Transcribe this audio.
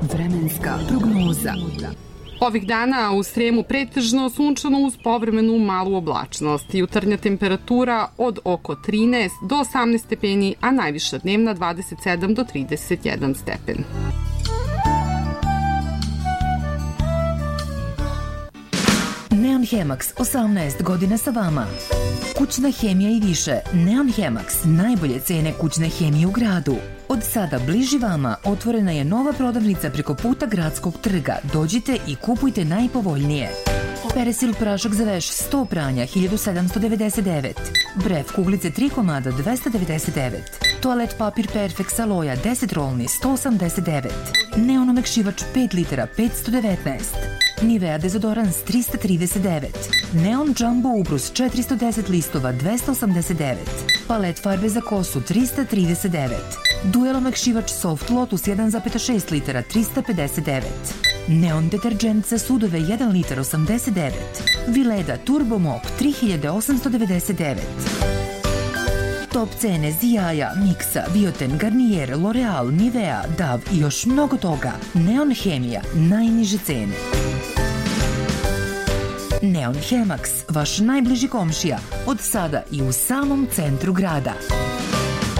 Vremenska prognoza. Ovih dana u Sremu pretežno sunčano uz povremenu malu oblačnost. Jutarnja temperatura od oko 13 do 18 stepeni, a najviša dnevna 27 do 31 stepen. Neon Hemax, 18 godina sa vama. Kućna hemija i više. Neon Hemax, najbolje cene kućne hemije u gradu. Od sada bliži vama otvorena je nova prodavnica preko puta Gradskog trga. Dođite i kupujte najpovoljnije. Peresil prašak za veš 100 pranja 1799. Bref kuglice 3 komada 299. Toalet papir Perfect Aloja 10 rolni 189. Neon omekšivač 5 litara 519. Nivea dezodorans 339. Neon Jumbo ubrus 410 listova 289. Palet farbe za kosu 339. Duel omekšivač Soft Lotus 1,6 litara 359. Neon deterđent za sudove 1 litar 89. Vileda Turbo Mop 3899. Top cene Zijaja, Miksa, Bioten, Garnier, L'Oreal, Nivea, Dav i još mnogo toga. Neon Hemija, najniže cene. Neon Hemax, vaš najbliži komšija, od sada i u samom centru grada.